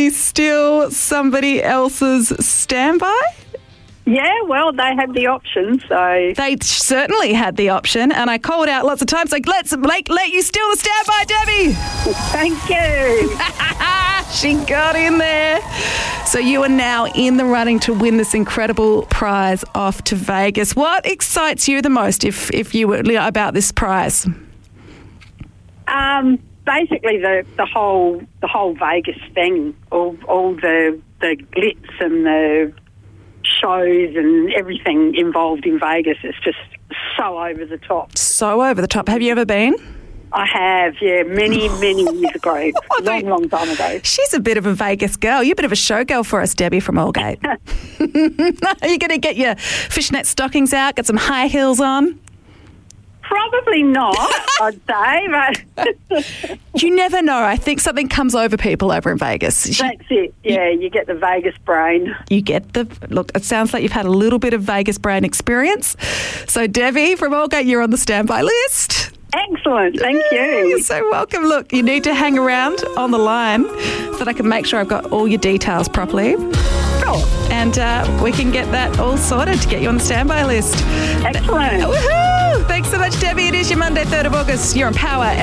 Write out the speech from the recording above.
Debbie steal somebody else's standby? Yeah, well, they had the option, so... They certainly had the option, and I called out lots of times, like, let you steal the standby, Debbie. Thank you. She got in there. So you are now in the running to win this incredible prize off to Vegas. What excites you the most if you were about this prize? Basically, the whole Vegas thing, all the glitz and the shows and everything involved in Vegas. It's just so over the top. So over the top. Have you ever been? I have, yeah, many years ago. Long time ago. She's a bit of a Vegas girl. You're a bit of a showgirl for us, Debbie from Aldgate. Are you going to get your fishnet stockings out, get some high heels on? Probably not, I'd say, but... You never know. I think something comes over people over in Vegas. That's it. Yeah, you get the Vegas brain. You get the... Look, it sounds like you've had a little bit of Vegas brain experience. So, Debbie from Aldgate, you're on the standby list. Excellent. Thank you. You're so welcome. Look, you need to hang around on the line so that I can make sure I've got all your details properly. Cool. And we can get that all sorted to get you on the standby list. Excellent. Woohoo! Thanks so much, Debbie. It is your Monday, 3rd of August. You're on Power